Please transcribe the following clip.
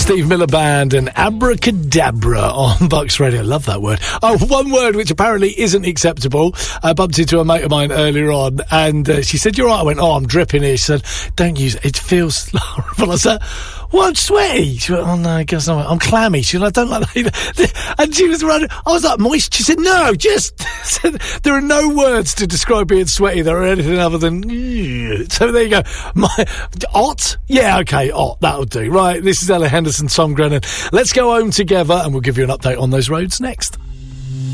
Steve Miller Band and Abracadabra on Bucks Radio. Love that word. Oh, one word which apparently isn't acceptable. I bumped into a mate of mine earlier on, and she said, "You're right." I went, "Oh, I'm dripping here." She said, "Don't use it. It feels horrible." I said, "Well, I'm sweaty." She went, "Oh, no, I guess not. I'm clammy." She went, "I don't like that." And she was running. I was like, "Moist?" She said, "No, just..." There are no words to describe being sweaty that are anything other than... So there you go. Ot? Yeah, okay, ot. That'll do. Right, this is Ella Henderson, Tom Grennan. Let's go home together, and we'll give you an update on those roads next.